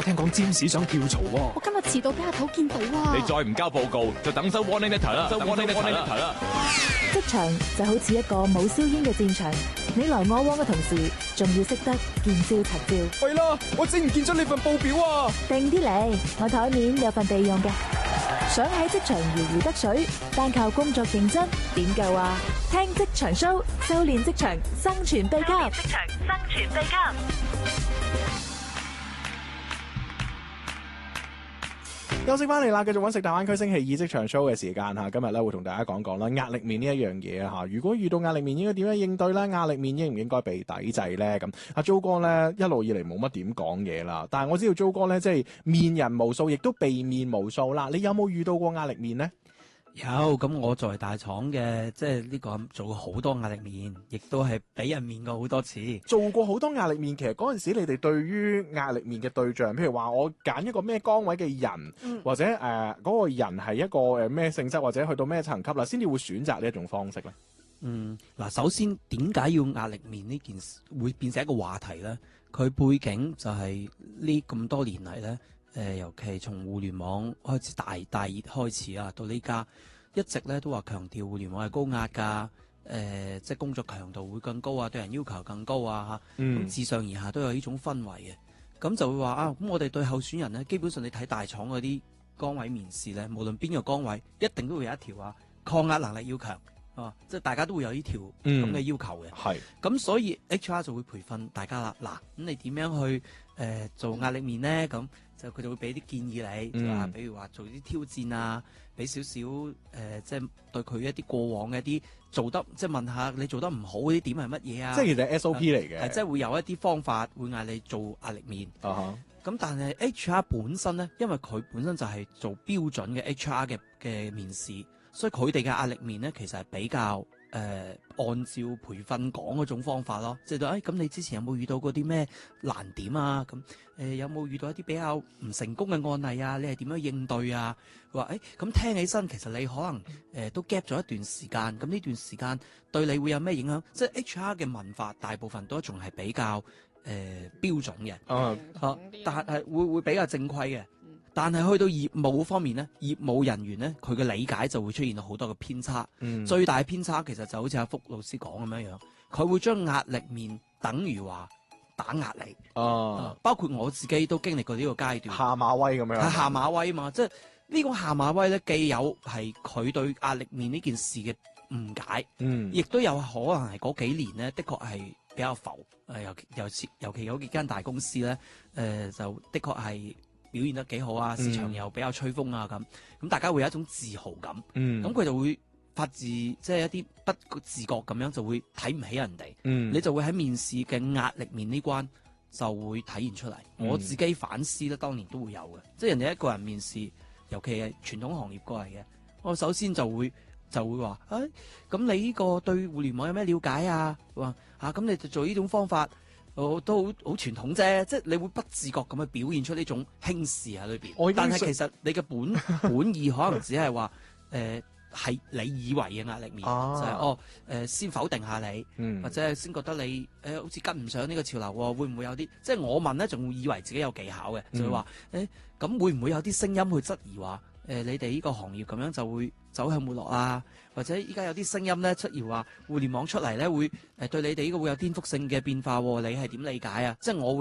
聽講占士想跳槽喎。 我今日遲到俾阿頭見到啊！ 你再唔交報告，就等收 warning letter 啦，收 warning letter 啦。 職場就好似一個冇硝煙嘅戰場，你來我往嘅同時，仲要識得見招拆招。 喂啦，我整唔見咗你份報表啊！ 定啲嚟，我台面有份備用嘅。想喺職場如魚得水，單靠工作認真點夠啊？聽職場 show， 修煉職場生存秘笈。職場生存秘笈。 休息翻嚟啦，繼續揾食大灣區星期二職場 show 嘅時間嚇，今日咧會同大家講講啦壓力面呢一樣嘢嚇。如果遇到壓力面應該點樣應對咧？壓力面應唔應該被抵制咧？咁阿租哥咧一路以嚟冇乜點講嘢啦，但係我知道租哥咧即係面人無數，亦都被面無數啦。你有冇遇到過壓力面呢？ 有，咁我作為大廠嘅，即係呢個做過好多壓力面，亦都係俾人面過好多次。 做過好多壓力面，其實嗰陣時你哋對於壓力面嘅對象，譬如話我揀一個咩崗位嘅人，或者嗰個人係一個咩性質，或者去到咩層級啦，先至會選擇呢一種方式咧。 嗱，首先點解要壓力面呢件事會變成一個話題咧？佢背景就係呢咁多年嚟咧。尤其從互聯網開始大熱開始啊，到呢家一直咧都話強調互聯網係高壓㗎，即係工作強度會更高啊，對人要求更高啊，咁自上而下都有呢種氛圍嘅，咁就會話啊，咁我哋對候選人咧，基本上你睇大廠嗰啲崗位面試咧，無論邊個崗位，一定都會有一條啊，抗壓能力要強。即係大家都會有呢條咁嘅要求嘅，係咁所以 HR 就會培訓大家啦。嗱，咁你點樣去做壓力面咧？咁就佢就會俾啲建議你，就話比如話做啲挑戰啊，俾少少即係對佢一啲過往嘅一啲做得，即係問下你做得唔好嗰啲點係乜嘢啊？ 即係其實 SOP 嚟嘅， 即係會有一啲方法會嗌你做壓力面。咁但係 HR 本身咧，因為佢本身就係做標準嘅 HR 嘅面試。所以佢哋嘅壓力面咧，其實係比較按照培訓講嗰種方法咯，即係咁你之前有冇遇到嗰啲咩難點啊？咁有冇遇到一啲比較唔成功嘅案例啊？你係點樣應對啊？話咁聽起身其實你可能都 gap 咗一段時間，咁呢段時間對你會有咩影響？即係 HR 嘅文化大部分都仲係比較標準嘅，但係會比較正規嘅。但係去到業務方面咧，業務人員咧，佢嘅理解就會出現到好多嘅偏差。最大嘅偏差其實就好似阿福老師講咁樣，佢會將壓力面等於話打壓你。包括我自己都經歷過呢個階段。下馬威咁樣。係下馬威嘛，即係呢個下馬威咧，既有係佢對壓力面呢件事嘅誤解，亦都有可能係嗰幾年咧，的確係比較浮。尤其有幾間大公司咧，就的確係表現得幾好啊，市場又比較吹風啊，咁大家會有一種自豪感，咁佢就會發自即係一啲不自覺咁樣就會睇唔起人哋，你就會喺面試嘅壓力面呢關就會體現出嚟。我自己反思咧，當年都會有嘅，即係人哋一個人面試，尤其係傳統行業過嚟嘅，我首先就會話，咁你呢個對互聯網有咩了解啊？話咁你就做呢種方法。都好傳統啫，即係你會不自覺咁去表現出呢種輕視喺裏邊。但係其實你嘅本意可能只係話係你以為嘅壓力面，就係先否定下你，或者係先覺得你好似跟唔上呢個潮流喎，會唔會有啲？即係我問咧，仲會以為自己有技巧嘅，就會話咁會唔會有啲聲音去質疑話你哋呢個行業咁樣就會走向沒落啊？或者依家有啲聲音咧出現話互聯網出嚟咧會對你哋呢個會有顛覆性嘅變化喎？你係點理解啊？即係我會。